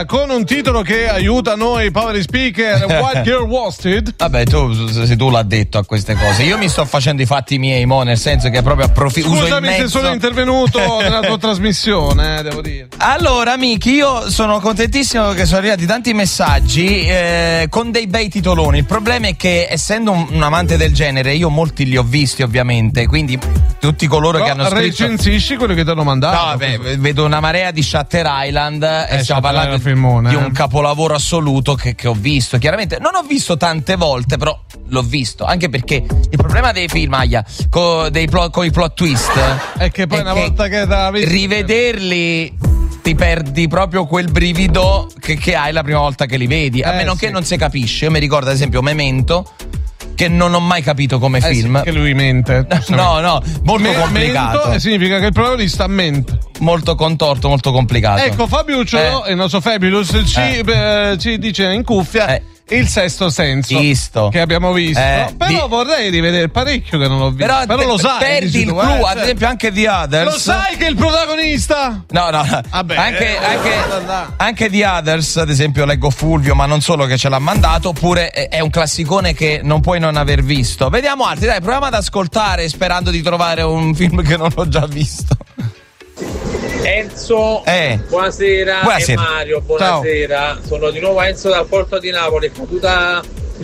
Italia con un titolo che aiuta noi poveri speaker. White Girl Wasted. Vabbè, se tu l'ha detto a queste cose, io mi sto facendo i fatti miei, nel senso che proprio scusami se sono intervenuto nella tua trasmissione, devo dire. Allora, amici, io sono contentissimo che sono arrivati tanti messaggi con dei bei titoloni. Il problema è che, essendo un amante del genere, io molti li ho visti ovviamente, quindi tutti coloro che hanno scritto. Recensisci quello che ti hanno mandato. No, vabbè, vedo una marea di Shutter Island e stiamo parlando filmone, di un capolavoro assoluto che ho visto. Chiaramente non ho visto tante volte, però l'ho visto, anche perché il problema dei film con i plot twist è che poi una volta che rivederli ti perdi proprio quel brivido che hai la prima volta che li vedi, a meno che non si capisce. Io mi ricordo ad esempio Memento, che non ho mai capito come film. Sì, che lui mente. No, molto complicato. Mento significa che il protagonista mente. Molto contorto, molto complicato. Ecco, Fabiuccio, il nostro Fabulous, ci dice in cuffia Il Sesto Senso che abbiamo visto, però vorrei rivedere parecchio che non l'ho visto. Però lo sai, perdi il clou, ad esempio anche The Others. Lo sai che il protagonista? No. Vabbè, anche The Others, ad esempio, leggo Fulvio, ma non solo, che ce l'ha mandato, oppure è un classicone che non puoi non aver visto. Vediamo altri, dai, proviamo ad ascoltare sperando di trovare un film che non ho già visto. Enzo, buonasera. E Mario, buonasera. Ciao. Sono di nuovo Enzo dal Porto di Napoli. È caduta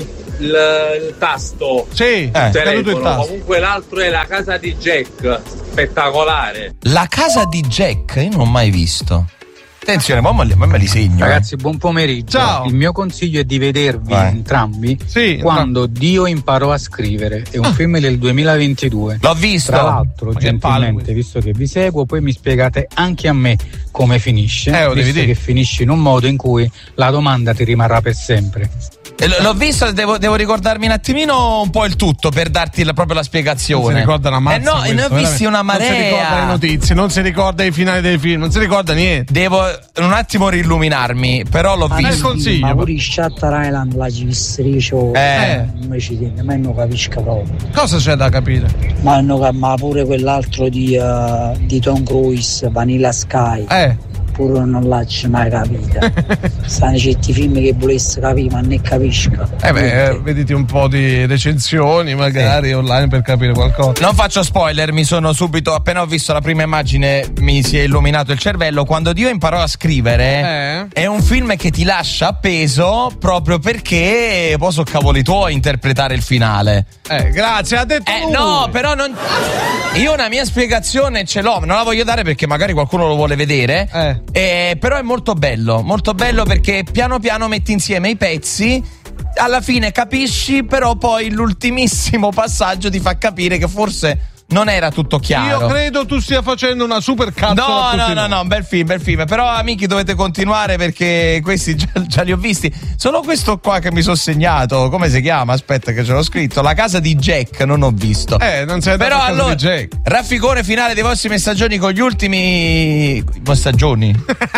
il tasto. Sì, è caduto il tasto. Comunque l'altro è La casa di Jack. Spettacolare. La casa di Jack? Io non l'ho mai visto. Attenzione, ma me li segno. Ragazzi, buon pomeriggio. Ciao. Il mio consiglio è di vedervi entrambi quando Dio imparò a scrivere. È un film del 2022. L'ho visto. Tra l'altro, gentilmente, visto che vi seguo, poi mi spiegate anche a me come finisce. Visto che finisce in un modo in cui la domanda ti rimarrà per sempre. L'ho visto, devo ricordarmi un attimino un po' il tutto per darti proprio la spiegazione. Non si ricorda una mazza. Ne ho visti una marea. Non si ricorda le notizie, non si ricorda i finali dei film, non si ricorda niente. Devo un attimo rilluminarmi, però l'ho visto. Consiglio. Ma pure Shutter Island la ci vistricio. Invece ma non capisco proprio. Cosa c'è da capire? Ma pure quell'altro di Tom Cruise, Vanilla Sky. Pure non l'ho mai capito. Stanno certi film che volessi capire, ma ne capisco. Vedete un po' di recensioni magari online per capire qualcosa. Non faccio spoiler, mi sono subito, appena ho visto la prima immagine, mi si è illuminato il cervello. Quando Dio imparò a scrivere, è un film che ti lascia appeso proprio perché poi sono cavoli tuoi interpretare il finale. Grazie, ha detto lui. No, però non. Io una mia spiegazione ce l'ho, non la voglio dare perché magari qualcuno lo vuole vedere. Però è molto bello perché piano piano metti insieme i pezzi, alla fine capisci, però poi l'ultimissimo passaggio ti fa capire che forse non era tutto chiaro. Io credo tu stia facendo una super cazzo. No, bel film. Però amici, dovete continuare perché questi già li ho visti. Solo questo qua che mi sono segnato, come si chiama? Aspetta che ce l'ho scritto. La casa di Jack non ho visto. Non sei però casa allora, di Jack. Rafficone finale dei vostri messaggioni con gli ultimi messaggini.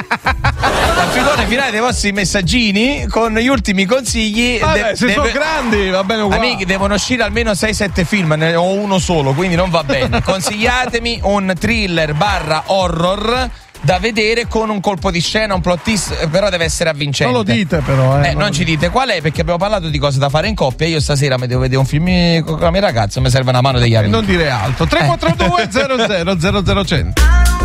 Rafficone finale dei vostri messaggini con gli ultimi consigli. Se sono grandi va bene uguale. Amici, devono uscire almeno 6-7 film, ne ho uno solo, quindi non va bene. Consigliatemi un thriller / horror da vedere con un colpo di scena, un plot twist, però deve essere avvincente. Non lo dite però. Non ci dite qual è, perché abbiamo parlato di cose da fare in coppia. Io stasera mi devo vedere un film con la mia ragazza, mi serve una mano degli amici. Non dire altro. 342 00 00 100.